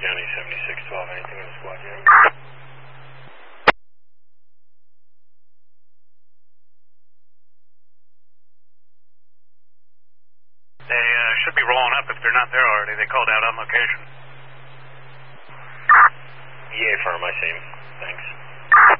County 7612, anything in the squad yet? They should be rolling up if they're not there already. They called out on location. EA firm, I see him. Thanks.